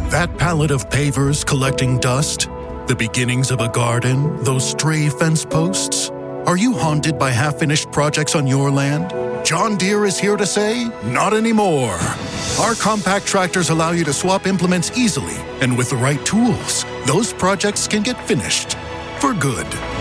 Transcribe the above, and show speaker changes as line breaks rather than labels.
That pallet of pavers collecting dust? The beginnings of a garden? Those stray fence posts? Are you haunted by half-finished projects on your land? John Deere is here to say, not anymore. Our compact tractors allow you to swap implements easily, and with the right tools, those projects can get finished for good.